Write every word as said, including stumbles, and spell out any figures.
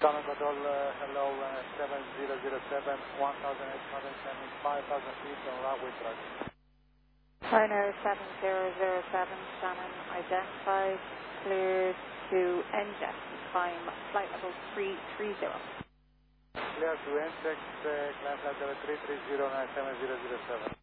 Common Control, uh, hello, uh, seven zero zero seven, one thousand eight hundred seventy-five thousand feet on runway track. Ryanair seven zero zero seven, Shannon identified, cleared to N J E T, climb flight level three three zero. Clear to N J E T, uh, climb flight level three three zero, nine seven zero zero seven.